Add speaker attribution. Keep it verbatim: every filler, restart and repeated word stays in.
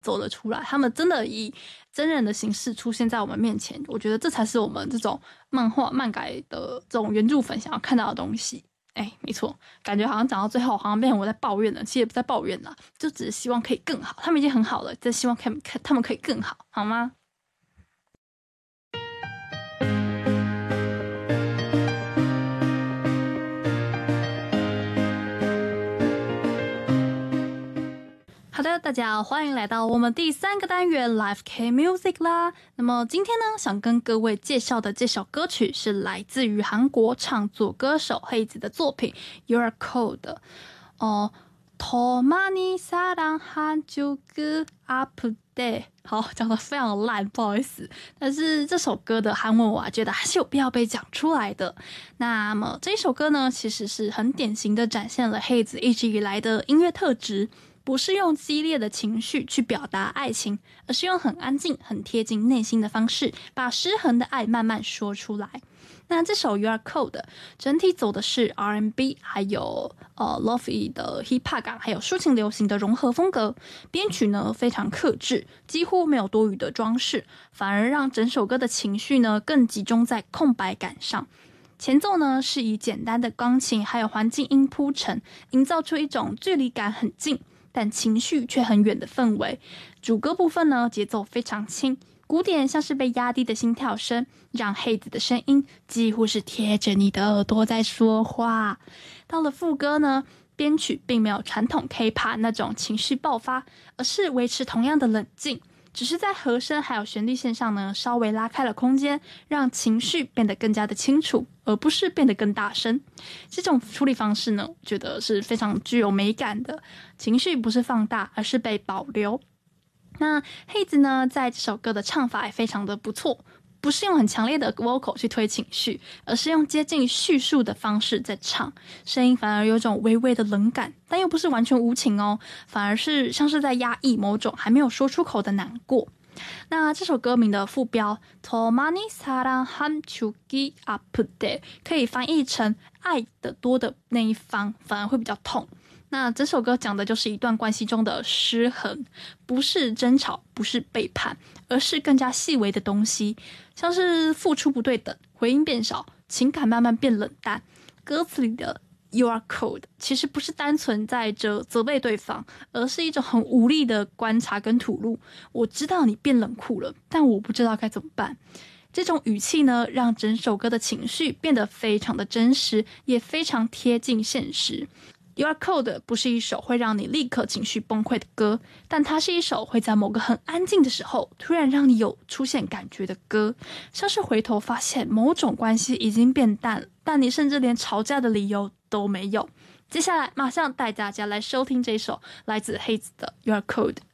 Speaker 1: 走了出来，他们真的以真人的形式出现在我们面前，我觉得这才是我们这种漫画漫改的这种原著粉想要看到的东西。哎，没错，感觉好像讲到最后，好像变成我在抱怨了，其实也不在抱怨啦，就只是希望可以更好。他们已经很好了，就希望看看他们可以更好，好吗？好的，大家好，欢迎来到我们第三个单元 Live K Music 啦。那么今天呢，想跟各位介绍的这首歌曲是来自于韩国唱作歌手黑子的作品 You're Cold。哦，더 많이 사랑한 적은 아프대。好，讲得非常烂，不好意思。但是这首歌的韩文我觉得还是有必要被讲出来的。那么这一首歌呢，其实是很典型的展现了黑子一直以来的音乐特质。不是用激烈的情绪去表达爱情，而是用很安静、很贴近内心的方式，把失衡的爱慢慢说出来。那这首 You Are Cold 整体走的是 R and B， 还有呃 Lo-fi 的 Hip Hop 感，还有抒情流行的融合风格。编曲呢非常克制，几乎没有多余的装饰，反而让整首歌的情绪呢更集中在空白感上。前奏呢是以简单的钢琴还有环境音铺陈，营造出一种距离感很近但情绪却很远的氛围。主歌部分呢，节奏非常轻，鼓点像是被压低的心跳声，让黑子的声音几乎是贴着你的耳朵在说话。到了副歌呢，编曲并没有传统 K-pop 那种情绪爆发，而是维持同样的冷静，只是在和声还有旋律线上呢，稍微拉开了空间，让情绪变得更加的清楚，而不是变得更大声。这种处理方式呢，我觉得是非常具有美感的，情绪不是放大，而是被保留。那黑子呢，在这首歌的唱法也非常的不错，不是用很强烈的 vocal 去推情绪，而是用接近叙述的方式在唱，声音反而有种微微的冷感，但又不是完全无情哦，反而是像是在压抑某种还没有说出口的难过。那这首歌名的副标 더 많이 사랑한 적이 아프대 可以翻译成爱的多的那一方反而会比较痛。那这首歌讲的就是一段关系中的失衡，不是争吵，不是背叛，而是更加细微的东西，像是付出不对等，回应变少，情感慢慢变冷淡。歌词里的 You are cold 其实不是单纯在这责备对方，而是一种很无力的观察跟吐露。我知道你变冷酷了，但我不知道该怎么办。这种语气呢，让整首歌的情绪变得非常的真实，也非常贴近现实。You Are Cold 不是一首会让你立刻情绪崩溃的歌，但它是一首会在某个很安静的时候突然让你有出现感觉的歌，像是回头发现某种关系已经变淡，但你甚至连吵架的理由都没有。接下来马上带大家来收听这首来自黑子的 You Are Cold。